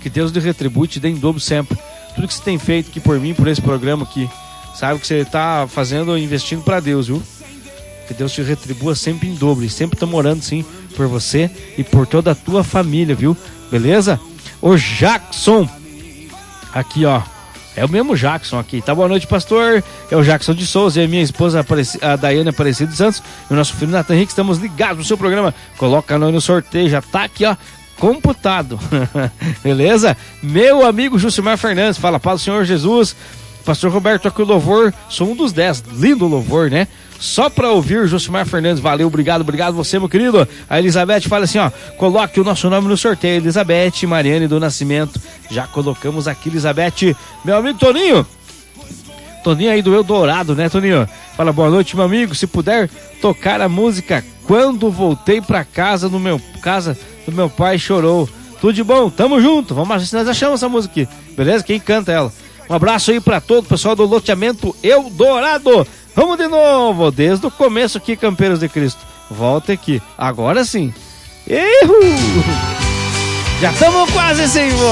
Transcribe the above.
Que Deus lhe retribui, te dê em dobro sempre. Tudo que você tem feito aqui por mim, por esse programa aqui. Sabe que você tá fazendo, investindo pra Deus, viu? Que Deus te retribua sempre em dobro. E sempre estamos orando, sim, por você e por toda a tua família, viu? Beleza? O Jackson. Aqui, ó. É o mesmo Jackson aqui. Tá, boa noite, pastor. É o Jackson de Souza e a minha esposa, a Daiane Aparecida de Santos. E o nosso filho Nathan Henrique. Estamos ligados no seu programa. Coloca nós no sorteio. Já tá aqui, ó. Computado. Beleza? Meu amigo Jucimar Fernandes. Fala, paz do Senhor Jesus. Pastor Roberto, aqui o louvor. Sou um dos 10. Lindo louvor, né? Só pra ouvir, Josimar Fernandes, valeu, obrigado você, meu querido. A Elizabeth fala assim, ó, coloque o nosso nome no sorteio, Elizabeth Mariane do Nascimento, já colocamos aqui, Elizabeth. Meu amigo Toninho aí do Eldorado, né, Toninho? Fala, boa noite, meu amigo, se puder tocar a música Quando Voltei Pra Casa do meu pai Chorou. Tudo de bom, tamo junto, vamos ver se nós achamos essa música aqui, beleza? Quem canta ela? Um abraço aí pra todo o pessoal do loteamento Eldorado. Vamos de novo, desde o começo aqui, Campeiros de Cristo. Volta aqui, agora sim. Já estamos quase sem voz.